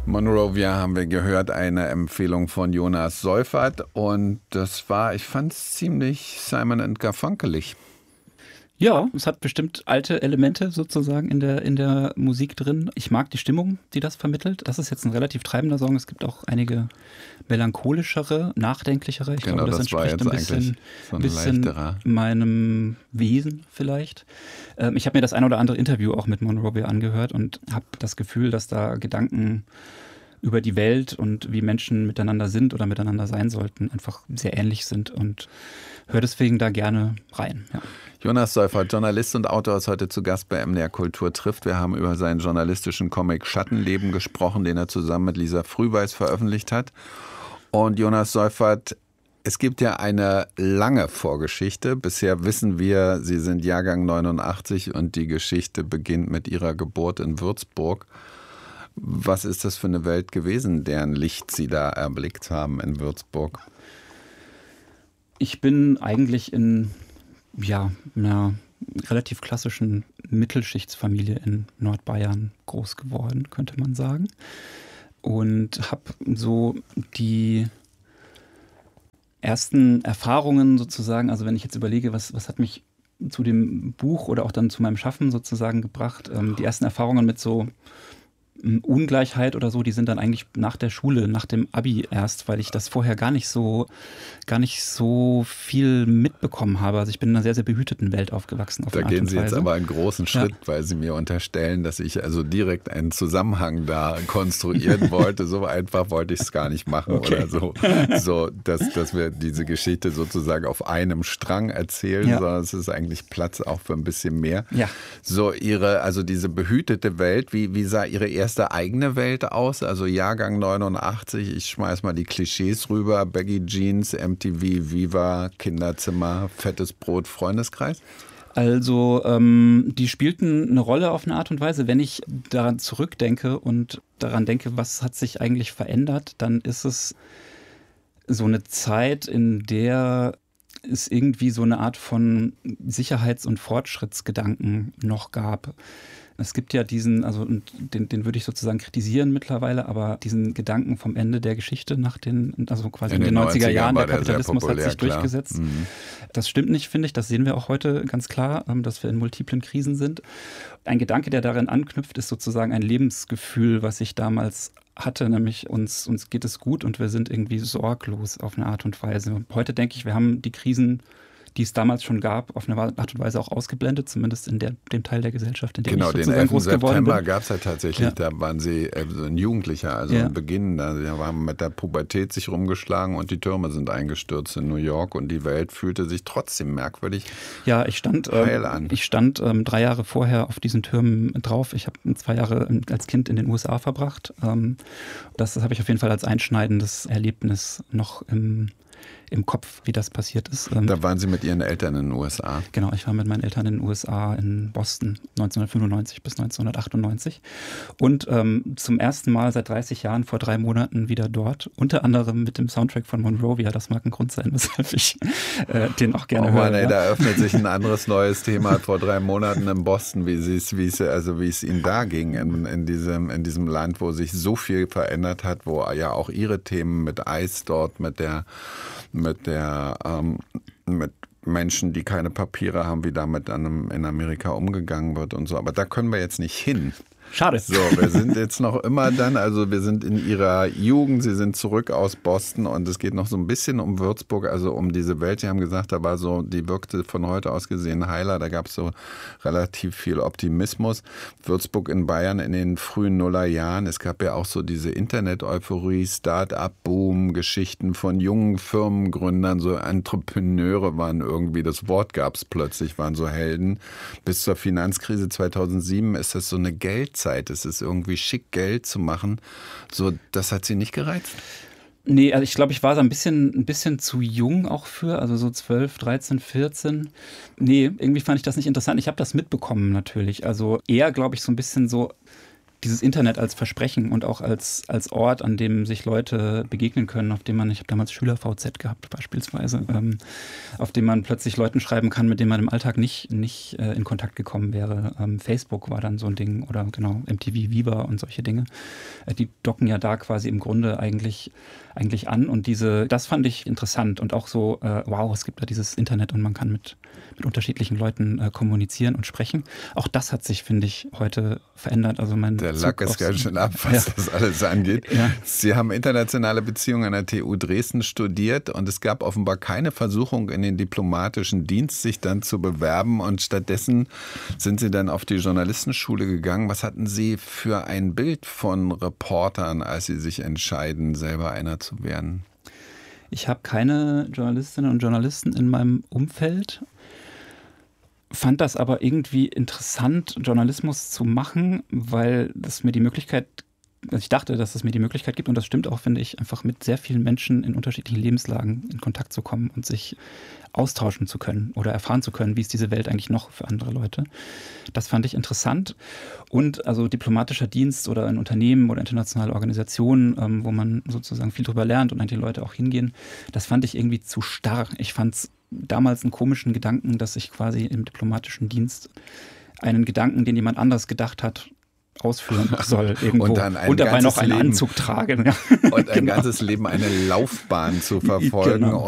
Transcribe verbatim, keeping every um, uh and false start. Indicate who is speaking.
Speaker 1: Monrovia haben wir gehört, eine Empfehlung von Jonas Seufert und das war, ich fand es ziemlich Simon and Garfunkelig.
Speaker 2: Ja, es hat bestimmt alte Elemente sozusagen in der, in der Musik drin. Ich mag die Stimmung, die das vermittelt. Das ist jetzt ein relativ treibender Song. Es gibt auch einige melancholischere, nachdenklichere. Ich
Speaker 1: genau,
Speaker 2: glaube, das,
Speaker 1: das
Speaker 2: entspricht
Speaker 1: war
Speaker 2: ein
Speaker 1: jetzt
Speaker 2: bisschen,
Speaker 1: so ein
Speaker 2: bisschen
Speaker 1: leichterer.
Speaker 2: meinem Wesen vielleicht. Ähm, ich habe mir das ein oder andere Interview auch mit Monrovia angehört und habe das Gefühl, dass da Gedanken über die Welt und wie Menschen miteinander sind oder miteinander sein sollten, einfach sehr ähnlich sind und höre deswegen da gerne rein. Ja.
Speaker 1: Jonas Seufert, Journalist und Autor, ist heute zu Gast bei M D R Kultur trifft. Wir haben über seinen journalistischen Comic Schattenleben gesprochen, den er zusammen mit Lisa Frühweis veröffentlicht hat. Und Jonas Seufert, es gibt ja eine lange Vorgeschichte. Bisher wissen wir, Sie sind Jahrgang neunundachtzig und die Geschichte beginnt mit Ihrer Geburt in Würzburg. Was ist das für eine Welt gewesen, deren Licht Sie da erblickt haben in Würzburg?
Speaker 2: Ich bin eigentlich in ja, einer relativ klassischen Mittelschichtsfamilie in Nordbayern groß geworden, könnte man sagen. Und habe so die ersten Erfahrungen sozusagen, also wenn ich jetzt überlege, was, was hat mich zu dem Buch oder auch dann zu meinem Schaffen sozusagen gebracht, ähm, die ersten Erfahrungen mit so Ungleichheit oder so, die sind dann eigentlich nach der Schule, nach dem Abi erst, weil ich das vorher gar nicht so, gar nicht so viel mitbekommen habe. Also ich bin in einer sehr, sehr behüteten Welt aufgewachsen. Auf
Speaker 1: da
Speaker 2: eine
Speaker 1: gehen
Speaker 2: Art und
Speaker 1: Sie jetzt
Speaker 2: Weise.
Speaker 1: aber einen großen Schritt,
Speaker 2: ja.
Speaker 1: weil Sie mir unterstellen, dass ich also direkt einen Zusammenhang da konstruieren wollte. So einfach wollte ich es gar nicht machen okay. oder so. So, dass, dass wir diese Geschichte sozusagen auf einem Strang erzählen, ja. sondern es ist eigentlich Platz auch für ein bisschen mehr.
Speaker 2: Ja.
Speaker 1: So Ihre, also diese behütete Welt, wie, wie sah Ihre erste eigene Welt aus? Also Jahrgang neunundachtzig, ich schmeiß mal die Klischees rüber, Baggy Jeans, M T V, Viva, Kinderzimmer, fettes Brot, Freundeskreis?
Speaker 2: Also ähm, die spielten eine Rolle auf eine Art und Weise. Wenn ich daran zurückdenke und daran denke, was hat sich eigentlich verändert, dann ist es so eine Zeit, in der es irgendwie so eine Art von Sicherheits- und Fortschrittsgedanken noch gab. Es gibt ja diesen, also den, den würde ich sozusagen kritisieren mittlerweile, aber diesen Gedanken vom Ende der Geschichte nach den, also quasi in, in den neunziger Jahren, der Kapitalismus populär, hat sich klar. durchgesetzt. Mhm. Das stimmt nicht, finde ich. Das sehen wir auch heute ganz klar, dass wir in multiplen Krisen sind. Ein Gedanke, der darin anknüpft, ist sozusagen ein Lebensgefühl, was ich damals hatte, nämlich uns, uns geht es gut und wir sind irgendwie sorglos auf eine Art und Weise. Und heute denke ich, wir haben die Krisen, die es damals schon gab, auf eine Art und Weise auch ausgeblendet, zumindest in der, dem Teil der Gesellschaft, in dem
Speaker 1: genau,
Speaker 2: ich sozusagen
Speaker 1: den
Speaker 2: groß geworden bin.
Speaker 1: September gab es ja tatsächlich, ja. da waren Sie äh, ein Jugendlicher, also
Speaker 2: ja.
Speaker 1: ein Beginn, da haben mit der Pubertät sich rumgeschlagen und die Türme sind eingestürzt in New York und die Welt fühlte sich trotzdem merkwürdig
Speaker 2: ja, ich stand,
Speaker 1: heil
Speaker 2: ähm,
Speaker 1: an.
Speaker 2: Ich stand ähm, drei Jahre vorher auf diesen Türmen drauf. Ich habe zwei Jahre als Kind in den U S A verbracht. Ähm, das habe ich auf jeden Fall als einschneidendes Erlebnis noch im im Kopf, wie das passiert ist.
Speaker 1: Da waren Sie mit Ihren Eltern in den U S A?
Speaker 2: Genau, ich war mit meinen Eltern in den U S A, in Boston, neunzehnhundertfünfundneunzig bis neunzehnhundertachtundneunzig. Und ähm, zum ersten Mal seit dreißig Jahren, vor drei Monaten wieder dort. Unter anderem mit dem Soundtrack von Monrovia. Das mag ein Grund sein, weshalb ich äh, den auch gerne
Speaker 1: oh Mann,
Speaker 2: höre.
Speaker 1: Ey,
Speaker 2: ja.
Speaker 1: Da öffnet sich ein anderes neues Thema vor drei Monaten in Boston, wie es, wie es, also wie es Ihnen da ging in, in, diesem, in diesem Land, wo sich so viel verändert hat, wo ja auch Ihre Themen mit Eis dort, mit der mit der ähm, mit Menschen, die keine Papiere haben, wie damit dann in Amerika umgegangen wird und so. Aber da können wir jetzt nicht hin.
Speaker 2: Schade.
Speaker 1: So, wir sind jetzt noch immer dann, also wir sind in Ihrer Jugend, Sie sind zurück aus Boston und es geht noch so ein bisschen um Würzburg, also um diese Welt. Sie haben gesagt, da war so, die wirkte von heute aus gesehen heiler, da gab es so relativ viel Optimismus. Würzburg in Bayern in den frühen Nullerjahren, es gab ja auch so diese Internet-Euphorie, Start-up-Boom, Geschichten von jungen Firmengründern, so Entrepreneure waren irgendwie, das Wort gab es plötzlich, waren so Helden. Bis zur Finanzkrise zweitausendsieben ist das so eine Geld Zeit. Es ist irgendwie schick, Geld zu machen. So, das hat Sie nicht gereizt?
Speaker 2: Nee, also ich glaube, ich war da ein bisschen, ein bisschen zu jung auch für, also so zwölf, dreizehn, vierzehn. Nee, irgendwie fand ich das nicht interessant. Ich habe das mitbekommen natürlich. Also eher, glaube ich, so ein bisschen so dieses Internet als Versprechen und auch als, als Ort, an dem sich Leute begegnen können, auf dem man, ich habe damals Schüler-V Z gehabt beispielsweise, ähm, auf dem man plötzlich Leuten schreiben kann, mit denen man im Alltag nicht, nicht äh, in Kontakt gekommen wäre. Ähm, Facebook war dann so ein Ding oder genau M T V Viva und solche Dinge. Äh, die docken ja da quasi im Grunde eigentlich, eigentlich an und diese, das fand ich interessant und auch so, äh, wow, es gibt da dieses Internet und man kann mit, mit unterschiedlichen Leuten äh, kommunizieren und sprechen. Auch das hat sich, finde ich, heute verändert. Also mein
Speaker 1: Der Lack ist ganz schön ab, was ja. das alles angeht. Ja. Sie haben internationale Beziehungen an der T U Dresden studiert und es gab offenbar keine Versuchung in den diplomatischen Dienst, sich dann zu bewerben und stattdessen sind Sie dann auf die Journalistenschule gegangen. Was hatten Sie für ein Bild von Reportern, als Sie sich entscheiden, selber einer zu werden?
Speaker 2: Ich habe keine Journalistinnen und Journalisten in meinem Umfeld. Fand das aber irgendwie interessant, Journalismus zu machen, weil das mir die Möglichkeit, also ich dachte, dass es mir die Möglichkeit gibt, und das stimmt auch, finde ich, einfach mit sehr vielen Menschen in unterschiedlichen Lebenslagen in Kontakt zu kommen und sich austauschen zu können oder erfahren zu können, wie ist diese Welt eigentlich noch für andere Leute. Das fand ich interessant. Und also diplomatischer Dienst oder ein Unternehmen oder internationale Organisationen, ähm, wo man sozusagen viel drüber lernt und an die Leute auch hingehen, das fand ich irgendwie zu starr. Ich fand es damals einen komischen Gedanken, dass ich quasi im diplomatischen Dienst einen Gedanken, den jemand anders gedacht hat, ausführen soll irgendwo
Speaker 1: und, dann ein
Speaker 2: und dabei noch einen
Speaker 1: Leben,
Speaker 2: Anzug tragen. Ja.
Speaker 1: Und ein
Speaker 2: genau.
Speaker 1: ganzes Leben eine Laufbahn zu verfolgen.
Speaker 2: Genau.